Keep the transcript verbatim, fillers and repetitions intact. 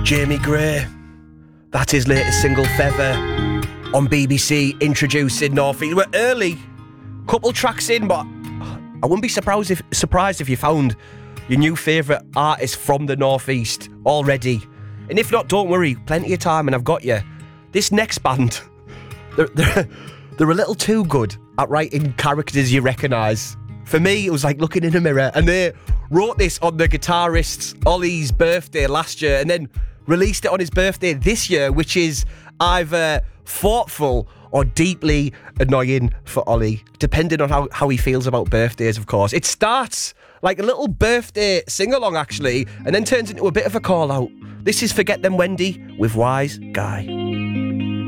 Jamie Gray. That's his latest single, Feather, on B B C, introducing North East. We're early, couple tracks in, but I wouldn't be surprised if surprised if you found your new favourite artist from the North East already. And if not, don't worry, plenty of time and I've got you. This next band, they're, they're, they're a little too good at writing characters you recognise. For me, it was like looking in a mirror, and they wrote this on the guitarist Ollie's birthday last year and then released it on his birthday this year, which is either thoughtful or deeply annoying for Ollie, depending on how, how he feels about birthdays, of course. It starts like a little birthday sing-along, actually, and then turns into a bit of a call-out. This is Forget Them Wendy with Wise Guy.